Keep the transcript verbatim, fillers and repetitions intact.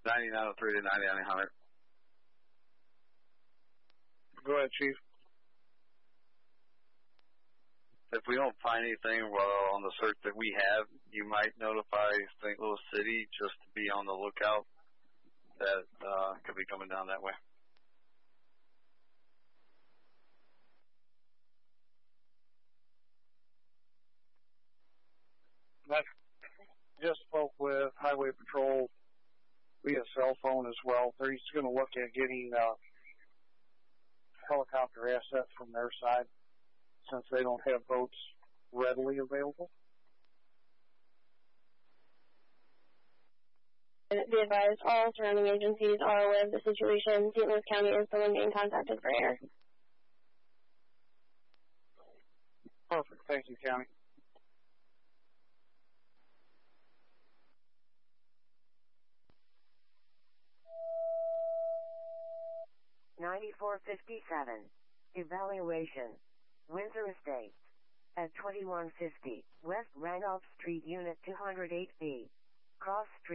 ninety-nine oh three to ninety-nine hundred. Go ahead, Chief. If we don't find anything well on the search that we have, you might notify Saint Louis City just to be on the lookout. That uh, could be coming down that way. I just spoke with Highway Patrol via cell phone as well. They're just going to look at getting uh, helicopter assets from their side since they don't have boats readily available. Be advised, all surrounding agencies are aware of the situation. Saint Louis County is the one being contacted for air. Perfect. Thank you, County. ninety-four fifty-seven. Evaluation. Windsor Estates. At twenty-one fifty West Randolph Street, Unit two oh eight B. Cross Street.